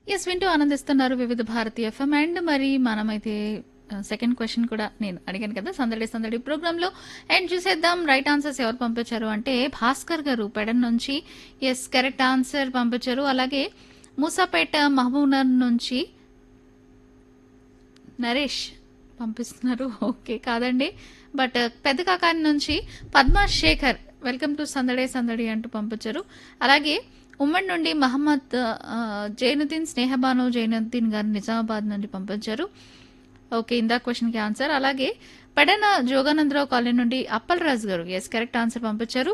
Yes. వింటూ ఆనందిస్తున్నారు వివిధ భారతి ఎఫ్ఎం. అండ్ మరి మనమైతే సెకండ్ క్వెషన్ కూడా నేను అడిగాను కదా సందడి సందడి ప్రోగ్రాంలో. అండ్ చూసేద్దాం రైట్ ఆన్సర్స్ ఎవరు పంపించారు అంటే భాస్కర్ గారు పెడన్ నుంచి ఎస్ కరెక్ట్ ఆన్సర్ పంపించారు. అలాగే మూసాపేట మహబూబ్నగర్ నుంచి నరేష్ పంపిస్తున్నారు. ఓకే కాదండి, బట్ పెద్ద కాకాని నుంచి పద్మా శేఖర్ వెల్కమ్ టు సందడే సందడి అంటూ పంపించారు. అలాగే ఉమ్మడి నుండి మహమ్మద్ జైనుద్దీన్ స్నేహబాను జైనుద్దీన్ గారు నిజామాబాద్ నుండి పంపించారు. ఓకే ఇందా క్వశ్చన్కి ఆన్సర్. అలాగే పెడన జోగానందరావు కాలనీ నుండి అప్పల్ రాజు గారు ఎస్ కరెక్ట్ ఆన్సర్ పంపించారు.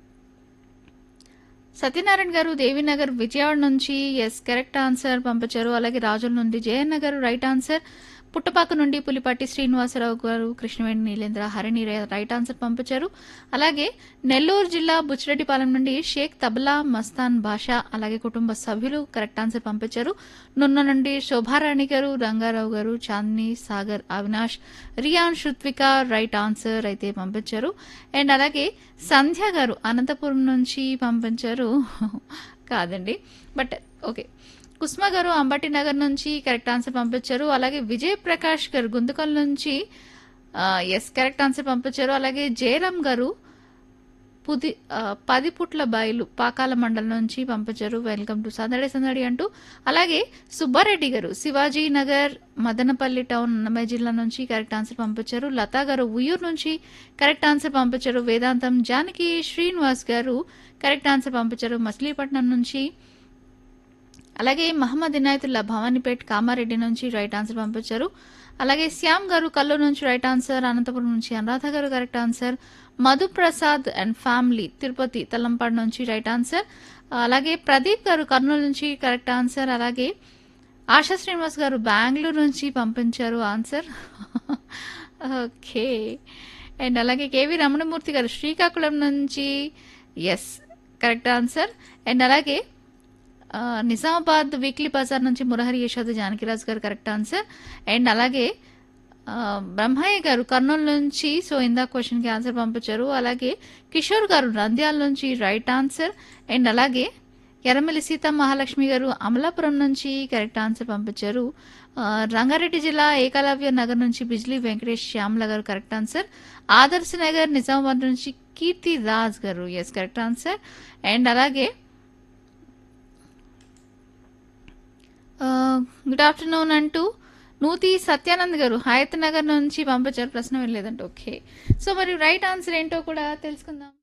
సత్యనారాయణ గారు దేవీనగర్ విజయవాడ నుంచి ఎస్ కరెక్ట్ ఆన్సర్ పంపించారు. అలాగే రాజుల నుండి జయన్న గారు రైట్ ఆన్సర్. పుట్టపాక నుండి పులిపాటి శ్రీనివాసరావు గారు కృష్ణవేణి నీలేంద్ర హరిణి రైట్ ఆన్సర్ పంపించారు. అలాగే నెల్లూరు జిల్లా బుచ్చిరెడ్డిపాలెం నుండి షేక్ తబలా మస్తాన్ బాషా అలాగే కుటుంబ సభ్యులు కరెక్ట్ ఆన్సర్ పంపించారు. నున్న నుండి శోభారాణి గారు రంగారావు గారు Chandini Sagar Avinash rayon Sruthvika right answer అయితే పంపించారు. అండ్ అలాగే సంధ్య గారు అనంతపురం నుంచి పంపించారు. కాదండి, బట్ ఓకే. కుస్మా గారు అంబటి నగర్ నుంచి కరెక్ట్ ఆన్సర్ పంపించారు. అలాగే విజయ్ ప్రకాష్ గారు గుంతకల్ నుంచి ఎస్ కరెక్ట్ ఆన్సర్ పంపించారు. అలాగే జయరామ్ గారు పదిపుట్ల బయలు పాకాల మండలం నుంచి పంపించారు. వెల్కమ్ టు సందడి సందడి అంటూ. అలాగే సుబ్బారెడ్డి గారు శివాజీ నగర్ మదనపల్లి టౌన్ అన్నమయ్య జిల్లా నుంచి కరెక్ట్ ఆన్సర్ పంపించారు. లతా గారు ఉయ్యూరు నుంచి కరెక్ట్ ఆన్సర్ పంపించారు. వేదాంతం జానకి శ్రీనివాస్ గారు కరెక్ట్ ఆన్సర్ పంపించారు మచిలీపట్నం నుంచి. అలాగే మహమ్మద్ ఇనాయతుల్లా భవానీపేట్ కామారెడ్డి నుంచి రైట్ ఆన్సర్ పంపించారు. అలాగే శ్యామ్ గారు కల్లూరు నుంచి రైట్ ఆన్సర్. అనంతపురం నుంచి అనురాధ గారు correct answer. Madhu Prasad and family Tirupati Talampadu నుంచి రైట్ ఆన్సర్. అలాగే ప్రదీప్ గారు కర్నూలు నుంచి కరెక్ట్ ఆన్సర్. అలాగే ఆశా శ్రీనివాస్ గారు బెంగళూరు నుంచి పంపించారు ఆన్సర్. ఓకే. అండ్ అలాగే కేవీ రమణమూర్తి గారు శ్రీకాకుళం నుంచి ఎస్ కరెక్ట్ ఆన్సర్. అండ్ అలాగే నిజామాబాద్ వీక్లీ బజార్ నుంచి మురహరి యశోద జానకిరాజు గారు కరెక్ట్ ఆన్సర్. అండ్ అలాగే బ్రహ్మయ్య గారు కర్నూలు నుంచి సో ఇందా క్వశ్చన్కి ఆన్సర్ పంపించారు. అలాగే కిషోర్ గారు నంద్యాల నుంచి రైట్ ఆన్సర్. అండ్ అలాగే ఎర్రమల్లి సీతా మహాలక్ష్మి గారు అమలాపురం నుంచి కరెక్ట్ ఆన్సర్ పంపించారు. రంగారెడ్డి జిల్లా ఏకలవ్య నగర్ నుంచి బిజ్లీ వెంకటేష్ శ్యామల గారు కరెక్ట్ ఆన్సర్. ఆదర్శ్ నగర్ నిజామాబాద్ నుంచి కీర్తి రాజ్ గారు ఎస్ కరెక్ట్ ఆన్సర్. అండ్ అలాగే గుడ్ ఆఫ్టర్నూన్ అంటూ నూతి సత్యానంద్ గారు హయత్ నగర్ నుంచి పంపించారు. ప్రశ్న వెళ్ళలేదంటే ఓకే. సో మరి రైట్ ఆన్సర్ ఏంటో కూడా తెలుసుకుందాం.